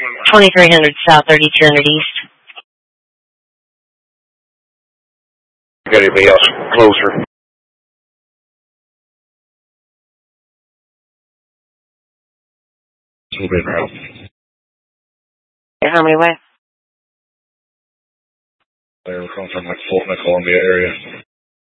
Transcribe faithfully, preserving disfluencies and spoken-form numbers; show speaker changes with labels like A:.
A: twenty-three hundred South, thirty-two hundred East.
B: Got anybody else closer? Moving around.
A: How many way?
B: They're coming from like Fulton, Columbia area.